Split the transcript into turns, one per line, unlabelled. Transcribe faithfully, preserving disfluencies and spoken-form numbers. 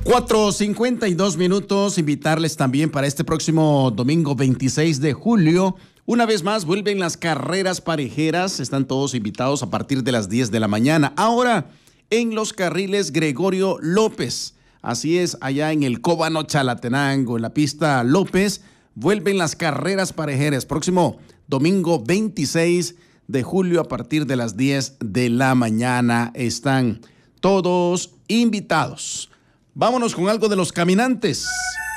cuatro cincuenta y dos minutos, invitarles también para este próximo domingo veintiséis de julio. Una vez más vuelven las carreras parejeras, están todos invitados a partir de las diez de la mañana. Ahora en los carriles Gregorio López, así es, allá en el Cóbano Chalatenango, en la pista López, vuelven las carreras parejeras. Próximo domingo veintiséis de julio a partir de las diez de la mañana. Están todos invitados. Vámonos con algo de los caminantes.